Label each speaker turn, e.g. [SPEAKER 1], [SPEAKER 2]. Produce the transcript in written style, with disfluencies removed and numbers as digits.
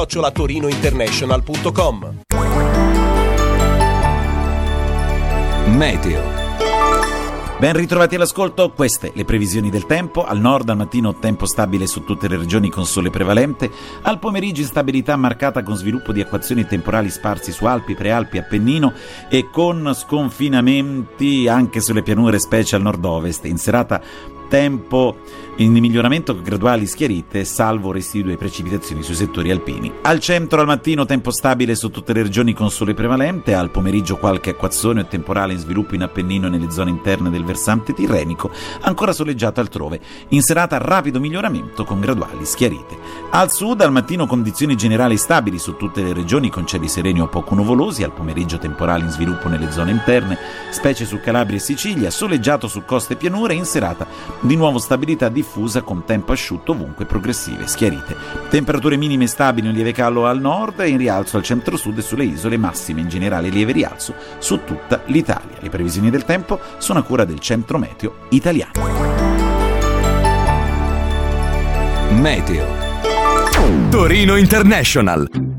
[SPEAKER 1] @torinointernational.com.
[SPEAKER 2] Meteo. Ben ritrovati all'ascolto, queste le previsioni del tempo. Al nord al mattino tempo stabile su tutte le regioni con sole prevalente, al pomeriggio instabilità marcata con sviluppo di acquazzoni temporali sparsi su Alpi, Prealpi, Appennino e con sconfinamenti anche sulle pianure, specie al nord-ovest. In serata tempo in miglioramento con graduali schiarite, salvo residue precipitazioni sui settori alpini. Al centro al mattino tempo stabile su tutte le regioni con sole prevalente, al pomeriggio qualche acquazzone o temporale in sviluppo in Appennino e nelle zone interne del versante tirrenico, ancora soleggiato altrove. In serata rapido miglioramento con graduali schiarite. Al sud al mattino condizioni generali stabili su tutte le regioni con cieli sereni o poco nuvolosi, al pomeriggio temporali in sviluppo nelle zone interne, specie su Calabria e Sicilia, soleggiato su coste e pianure. In serata di nuovo stabilità diffusa con tempo asciutto ovunque, progressive schiarite. Temperature minime stabili, un lieve calo al nord e in rialzo al centro-sud e sulle isole, massime in generale lieve rialzo su tutta l'Italia. Le previsioni del tempo sono a cura del Centro Meteo Italiano.
[SPEAKER 3] Meteo Torino International.